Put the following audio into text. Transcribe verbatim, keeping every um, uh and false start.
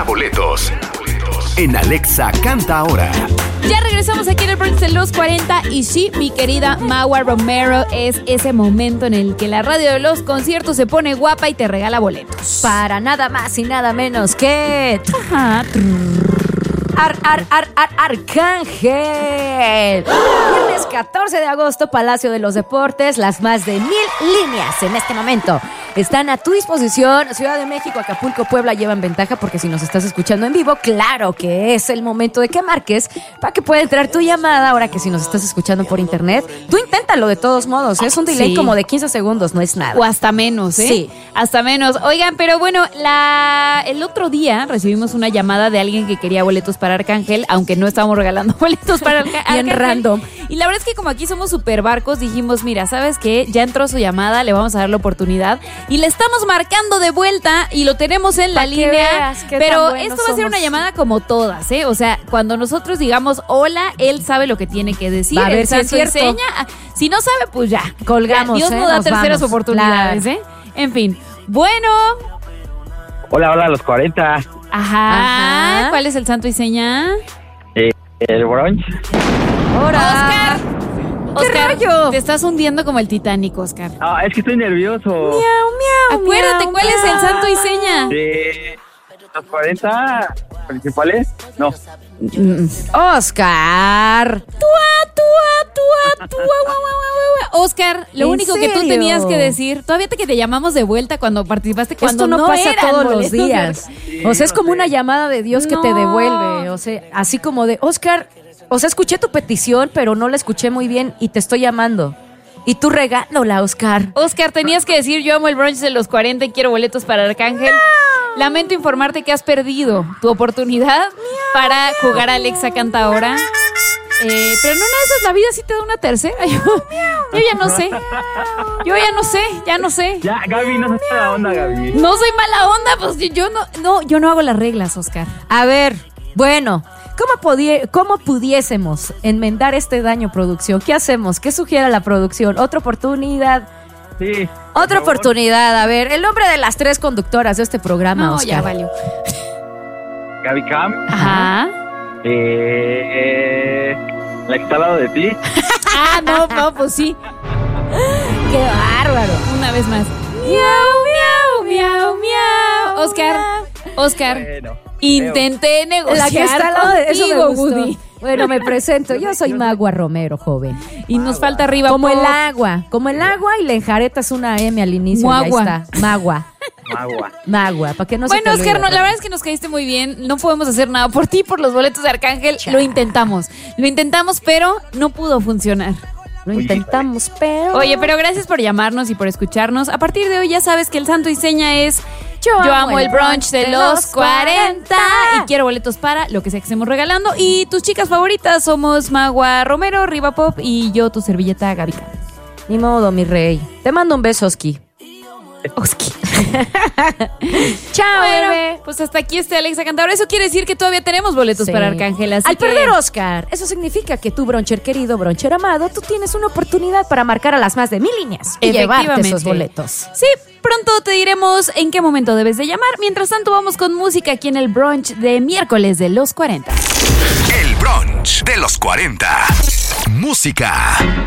Gana boletos en Alexa Canta Ahora. Ya regresamos aquí en el brunch de los cuarenta. Y sí, mi querida Magua Romero, es ese momento en el que la radio de los conciertos se pone guapa y te regala boletos. Para nada más y nada menos que... Ajá. Ar, ar, ar, ar, Arcángel. Viernes catorce de agosto, Palacio de los Deportes. Las más de mil líneas en este momento están a tu disposición. Ciudad de México, Acapulco, Puebla llevan ventaja porque si nos estás escuchando en vivo, claro que es el momento de que marques para que pueda entrar tu llamada. Ahora que si nos estás escuchando por internet, tú inténtalo de todos modos. Es un delay Sí. como de quince segundos, no es nada. O hasta menos, ¿eh? Sí. Hasta menos. Oigan, pero bueno, la el otro día recibimos una llamada de alguien que quería boletos para Arcángel, aunque no estábamos regalando boletos para Arca- Arcángel. Bien random. Y la verdad es que como aquí somos super barcos, dijimos, mira, ¿sabes qué? Ya entró su llamada, le vamos a dar la oportunidad. Y le estamos marcando de vuelta y lo tenemos en la Pa' que línea. veas qué Pero tan buenos esto va a ser una somos. llamada como todas, ¿eh? O sea, cuando nosotros digamos hola, él sabe lo que tiene que decir. Va a ver él si es santo y cierto. seña. Si no sabe, pues ya. Colgamos, Ya, Dios ¿eh? no da Nos terceras vamos. oportunidades, Claro. ¿eh? En fin. Bueno. Hola, hola, los cuarenta. Ajá. Ajá. ¿Cuál es el santo y seña? Eh, el brunch. ¡Hora! Oscar. Oscar, rollo? te estás hundiendo como el Titanic, Oscar. Ah, es que estoy nervioso. Miau, miau, Acuérdate, miau, ¿cuál es el santo y seña? De los cuarenta principales, no. Oscar. Tua, tua, tua, tua, guau, guau, guau, guau. Oscar, lo ¿En único que tú serio? tenías que decir, todavía te que te llamamos de vuelta cuando participaste, cuando Esto no, pasa eran todos los boletos de- días. Sí, O sea, es no como sé. una llamada de Dios que te No. devuelve. O sea, así como de, Oscar, o sea, escuché tu petición, pero no la escuché muy bien y te estoy llamando. Y tú regálola, Oscar. Oscar, tenías que decir, yo amo el brunch de los cuarenta y quiero boletos para Arcángel. Lamento informarte que has perdido tu oportunidad para jugar a Alexa Canta Ahora. Eh, pero en una de esas la vida sí te da una tercera. Yo, yo ya no sé. Yo ya no sé, ya no sé. Ya, Gaby, no se la onda, Gaby. No soy mala onda, pues yo- yo no, no, yo no hago las reglas, Oscar. A ver, bueno, ¿cómo, podie- ¿cómo pudiésemos enmendar este daño, producción? ¿Qué hacemos? ¿Qué sugiere la producción? ¿Otra oportunidad? Sí. por Otra favor. oportunidad. A ver, el nombre de las tres conductoras de este programa, No, Oscar. ya valió. Gaby Cam, Ajá. eh, la que está al lado de ti. Ah, no, no, pues sí. ¡Qué bárbaro! Una vez más. Miau, miau, miau, miau. Oscar, Oscar, Bueno. intenté negociar La que está al lado de eso me contigo, gustó. Woody. Bueno, me presento. Yo soy Magua Romero, joven. Y nos falta arriba Como el pop. agua. Como el agua y le enjaretas una M al inicio. y ahí Muagua. está. Magua. Agua. Magua. Para que no se Bueno, te olvide. Oscar, no, la verdad es que nos caíste muy bien. No podemos hacer nada por ti, por los boletos de Arcángel. Lo intentamos. Lo intentamos, pero no pudo funcionar. Lo intentamos, pero... Oye, pero gracias por llamarnos y por escucharnos. A partir de hoy ya sabes que el santo y seña es Yo Yo amo el brunch de los cuarenta y quiero boletos para lo que sea que estemos regalando. Y tus chicas favoritas somos Magua Romero, Riva Pop y yo, tu servilleta Gabica. Ni modo, mi rey. Te mando un beso, Oski. Oski. Chao, Bueno, bebé. pues hasta aquí este Alexa Canta Ahora. Eso quiere decir que todavía tenemos boletos Sí. para Arcángel. Así Al que- perder Oscar, eso significa que tú, broncher querido, broncher amado, tú tienes una oportunidad para marcar a las más de mil líneas y llevarte Efectivamente. esos boletos. Sí, pronto te diremos en qué momento debes de llamar. Mientras tanto, vamos con música aquí en el brunch de miércoles de los cuarenta. El brunch de los cuarenta. Música.